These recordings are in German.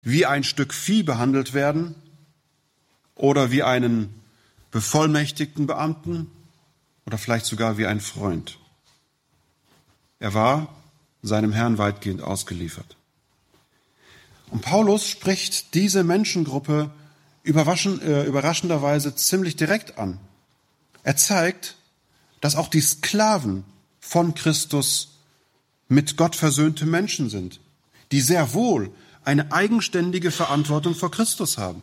wie ein Stück Vieh behandelt werden oder wie einen bevollmächtigten Beamten oder vielleicht sogar wie ein Freund. Er war seinem Herrn weitgehend ausgeliefert. Und Paulus spricht diese Menschengruppe überraschenderweise ziemlich direkt an. Er zeigt, dass auch die Sklaven von Christus mit Gott versöhnte Menschen sind, die sehr wohl eine eigenständige Verantwortung vor Christus haben.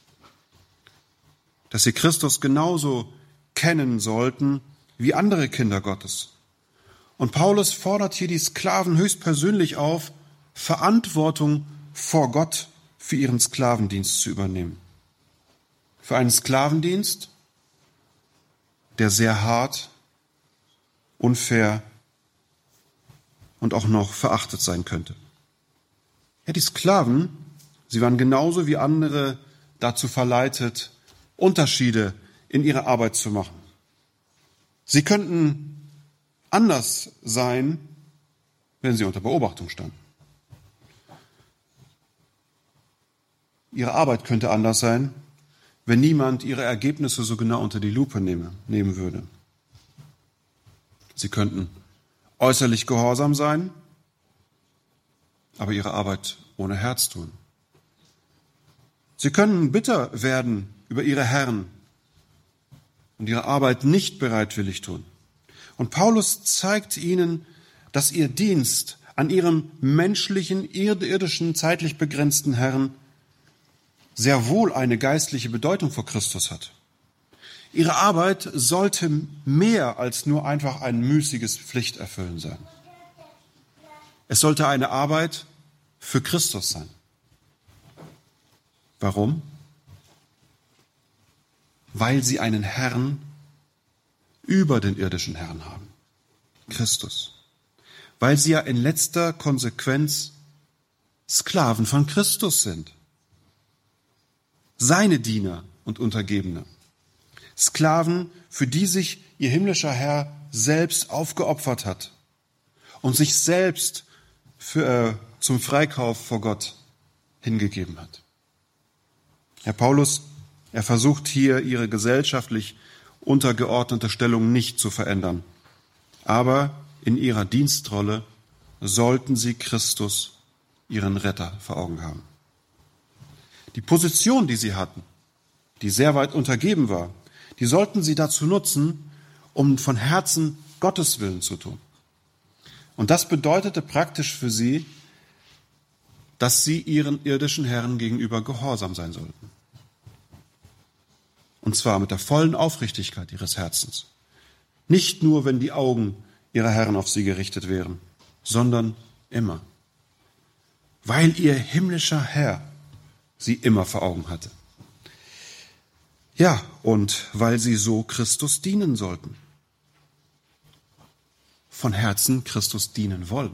Dass sie Christus genauso kennen sollten wie andere Kinder Gottes. Und Paulus fordert hier die Sklaven höchstpersönlich auf, Verantwortung vor Gott für ihren Sklavendienst zu übernehmen. Für einen Sklavendienst, der sehr hart, unfair und auch noch verachtet sein könnte. Ja, die Sklaven, sie waren genauso wie andere dazu verleitet, Unterschiede in ihrer Arbeit zu machen. Sie könnten anders sein, wenn sie unter Beobachtung standen. Ihre Arbeit könnte anders sein, wenn niemand ihre Ergebnisse so genau unter die Lupe nehmen würde. Sie könnten äußerlich gehorsam sein, aber ihre Arbeit ohne Herz tun. Sie können bitter werden über ihre Herren und ihre Arbeit nicht bereitwillig tun. Und Paulus zeigt ihnen, dass ihr Dienst an ihrem menschlichen, irdischen, zeitlich begrenzten Herrn sehr wohl eine geistliche Bedeutung vor Christus hat. Ihre Arbeit sollte mehr als nur einfach ein müßiges Pflichterfüllen sein. Es sollte eine Arbeit für Christus sein. Warum? Weil sie einen Herrn über den irdischen Herrn haben, Christus. Weil sie ja in letzter Konsequenz Sklaven von Christus sind. Seine Diener und Untergebene. Sklaven, für die sich ihr himmlischer Herr selbst aufgeopfert hat und sich selbst zum Freikauf vor Gott hingegeben hat. Herr Paulus, er versucht hier, ihre gesellschaftlich untergeordnete Stellung nicht zu verändern. Aber in ihrer Dienstrolle sollten sie Christus, ihren Retter, vor Augen haben. Die Position, die sie hatten, die sehr weit untergeben war, die sollten sie dazu nutzen, um von Herzen Gottes Willen zu tun. Und das bedeutete praktisch für sie, dass sie ihren irdischen Herren gegenüber gehorsam sein sollten. Und zwar mit der vollen Aufrichtigkeit ihres Herzens. Nicht nur, wenn die Augen ihrer Herren auf sie gerichtet wären, sondern immer. Weil ihr himmlischer Herr sie immer vor Augen hatte. Ja, und weil sie so Christus dienen sollten. Von Herzen Christus dienen wollen.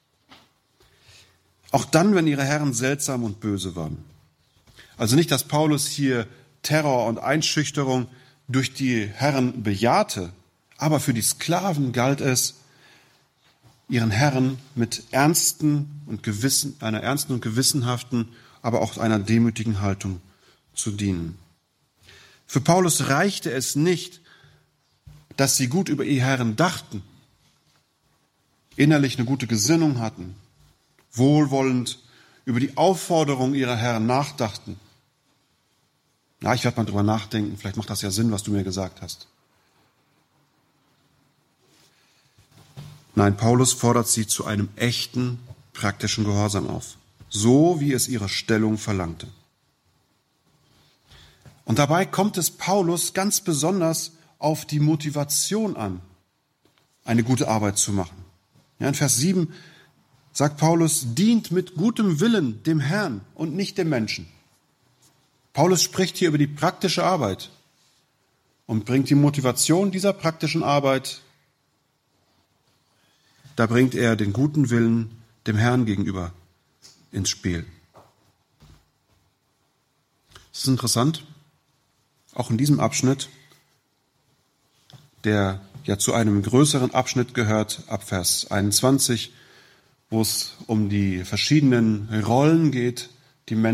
Auch dann, wenn ihre Herren seltsam und böse waren. Also nicht, dass Paulus hier Terror und Einschüchterung durch die Herren bejahte, aber für die Sklaven galt es, ihren Herren mit einer ernsten und gewissenhaften, aber auch einer demütigen Haltung zu dienen. Für Paulus reichte es nicht, dass sie gut über ihr Herren dachten, innerlich eine gute Gesinnung hatten, wohlwollend über die Aufforderung ihrer Herren nachdachten. Na, ich werde mal drüber nachdenken, vielleicht macht das ja Sinn, was du mir gesagt hast. Nein, Paulus fordert sie zu einem echten, praktischen Gehorsam auf, so wie es ihre Stellung verlangte. Und dabei kommt es Paulus ganz besonders auf die Motivation an, eine gute Arbeit zu machen. Ja, in Vers 7 sagt Paulus, dient mit gutem Willen dem Herrn und nicht dem Menschen. Paulus spricht hier über die praktische Arbeit und bringt die Motivation dieser praktischen Arbeit, da bringt er den guten Willen dem Herrn gegenüber ins Spiel. Es ist interessant, auch in diesem Abschnitt, der ja zu einem größeren Abschnitt gehört, ab Vers 21, wo es um die verschiedenen Rollen geht, die Menschen